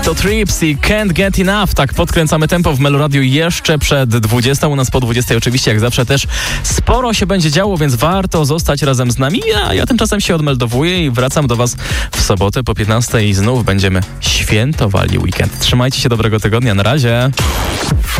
To Trips i Can't Get Enough. Tak podkręcamy tempo w Meloradiu jeszcze przed 20. U nas po 20 oczywiście jak zawsze też sporo się będzie działo, więc warto zostać razem z nami. Ja tymczasem się odmeldowuję i wracam do Was w sobotę po 15 i znów będziemy świętowali weekend. Trzymajcie się, dobrego tygodnia. Na razie.